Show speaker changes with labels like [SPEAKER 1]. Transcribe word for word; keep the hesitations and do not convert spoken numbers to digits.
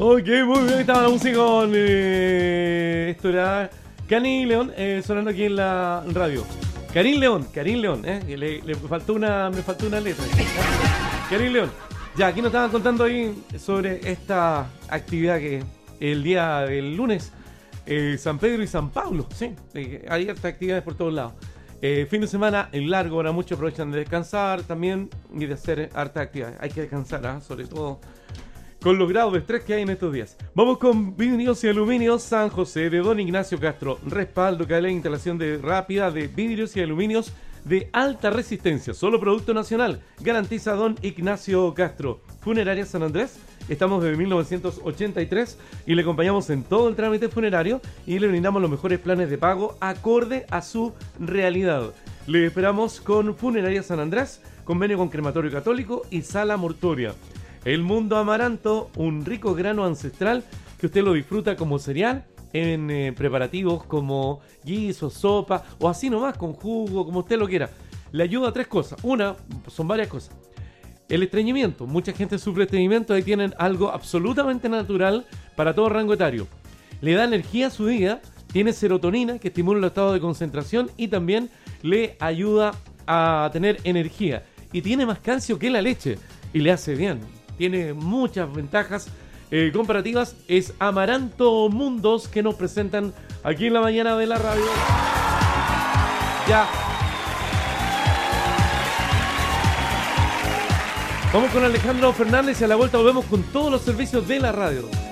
[SPEAKER 1] Ok, muy bien, estaba la música con... Eh, esto era Cani León eh, sonando aquí en la radio. Karim León, Karim León, eh, le, le faltó una, me faltó una letra. Karim León. Ya, aquí nos estaban contando ahí sobre esta actividad que el día del lunes, eh, San Pedro y San Pablo, sí, eh, hay hartas actividades por todos lados. Eh, fin de semana en largo, ahora muchos aprovechan de descansar también y de hacer hartas actividades. Hay que descansar, ¿eh? Sobre todo con los grados de estrés que hay en estos días. Vamos con Vidrios y Aluminios San José de Don Ignacio Castro. Respaldo, calidad e instalación de rápida de vidrios y aluminios de alta resistencia. Solo producto nacional. Garantiza Don Ignacio Castro. Funeraria San Andrés. Estamos desde mil novecientos ochenta y tres y le acompañamos en todo el trámite funerario y le brindamos los mejores planes de pago acorde a su realidad. Le esperamos con Funeraria San Andrés, convenio con Crematorio Católico y Sala Mortuoria. El Mundo Amaranto, un rico grano ancestral que usted lo disfruta como cereal en eh, preparativos como guiso, sopa o así nomás con jugo, como usted lo quiera. Le ayuda a tres cosas. Una, son varias cosas. El estreñimiento. Mucha gente sufre estreñimiento. Ahí tienen algo absolutamente natural para todo rango etario. Le da energía a su día. Tiene serotonina que estimula el estado de concentración y también le ayuda a tener energía. Y tiene más calcio que la leche y le hace bien. Tiene muchas ventajas eh, comparativas. Es Amaranto Mundos que nos presentan aquí en la mañana de la radio. Ya. Vamos con Alejandro Fernández y a la vuelta volvemos con todos los servicios de la radio.